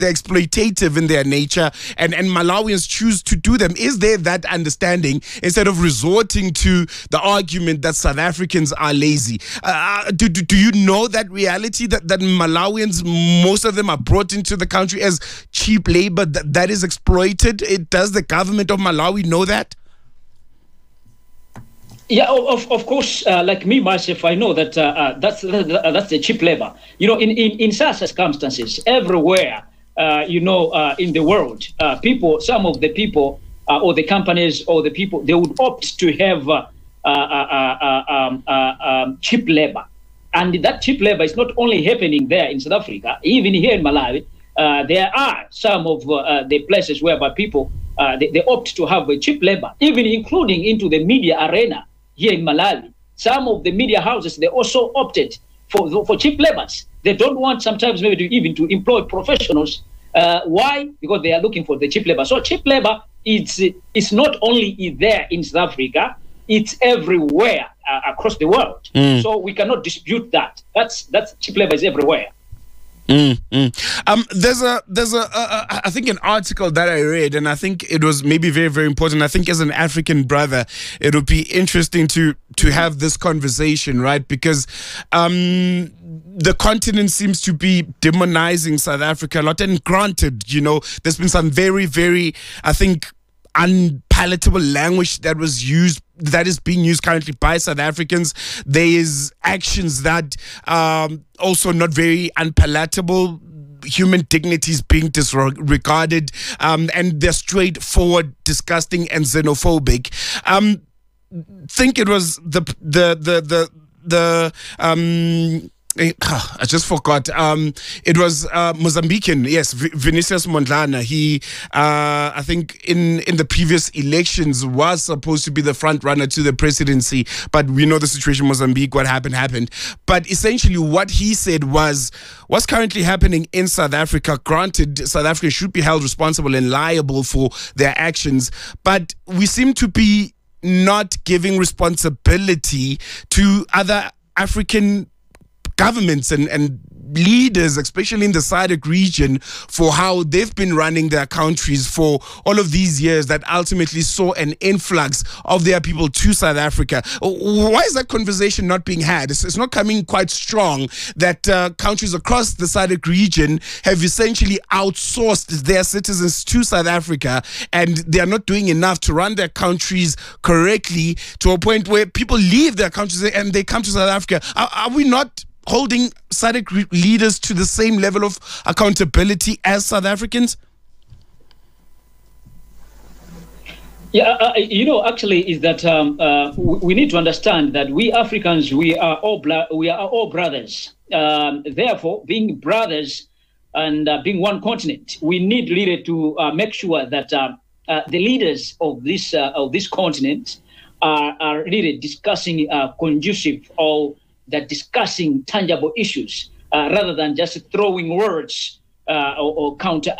they're exploitative in their nature, and Malawians choose to do them. Is there that understanding instead of resorting to the argument that South Africans are lazy? Do you know that reality, that Malawians, most of them are brought into the country as cheap labor that is exploited? Does the government of Malawi know that? Yeah, of course. Like me myself, I know that that's the cheap labor. In such circumstances, everywhere, in the world, some of the people, or the companies, or the people, they would opt to have cheap labor, and that cheap labor is not only happening there in South Africa, even here in Malawi. There are some of the places whereby people they opt to have a cheap labor, even including into the media arena. Here in Malawi, some of the media houses, they also opted for cheap labors. They don't want sometimes maybe to employ professionals. Why? Because they are looking for the cheap labor. So cheap labor it's not only there in South Africa, it's everywhere across the world. So we cannot dispute that. That's cheap labor is everywhere. There's I think an article that I read, and I think it was maybe very, very important. I think as an African brother, it would be interesting to have this conversation, right? Because the continent seems to be demonizing South Africa a lot. And granted, there's been some very, very, I think, unpalatable language that is being used currently by South Africans. There is actions that also not very unpalatable. Human dignity is being disregarded, and they're straightforward, disgusting, and xenophobic. Think it was I just forgot. It was Mozambican, yes, Vinicius Mondlane. He, I think, in the previous elections, was supposed to be the front runner to the presidency, but we know the situation in Mozambique. What happened. But essentially, what he said was, what's currently happening in South Africa. Granted, South Africa should be held responsible and liable for their actions, but we seem to be not giving responsibility to other African governments and leaders, especially in the SADC region, for how they've been running their countries for all of these years that ultimately saw an influx of their people to South Africa. Why is that conversation not being had? It's not coming quite strong that countries across the SADC region have essentially outsourced their citizens to South Africa, and they are not doing enough to run their countries correctly to a point where people leave their countries and they come to South Africa. Are we not holding SADC leaders to the same level of accountability as South Africans? Yeah, actually, is that we need to understand that we Africans, we are all brothers. Therefore, being brothers and being one continent, we need really to make sure that the leaders of this continent are really discussing conducive, or that discussing tangible issues rather than just throwing words or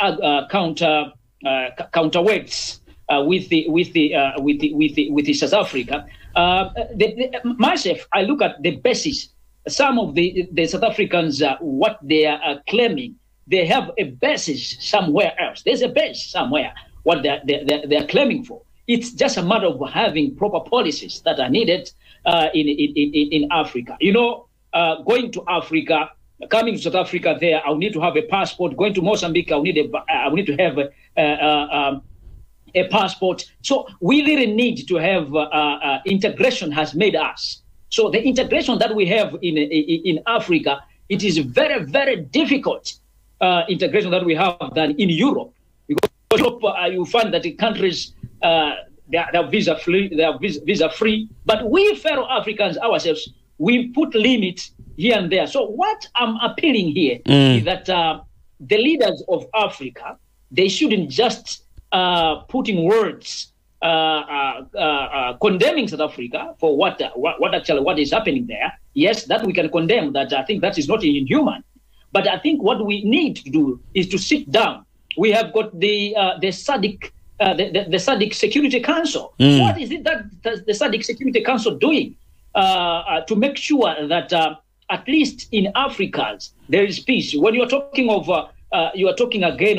counterweights with the South Africa. Myself, I look at the basis. Some of the South Africans, what they are claiming, they have a basis somewhere else. There's a base somewhere. What they are claiming for. It's just a matter of having proper policies that are needed in Africa. Going to Africa, coming to South Africa, there I'll need to have a passport. Going to Mozambique, I'll need to have a passport. So we really need to have integration has made us. So the integration that we have in Africa, it is very, very difficult integration that we have than in Europe. Because Europe, you find that the countries they are visa free, but we fellow Africans ourselves, we put limits here and there. So what I'm appealing here is that the leaders of Africa, they shouldn't just putting words condemning South Africa for what is happening there. Yes, that we can condemn. That I think that is not inhuman. But I think what we need to do is to sit down. We have got the SADC. The SADC Security Council. What is it that the SADC Security Council doing to make sure that at least in Africa there is peace? When you're talking of you are talking again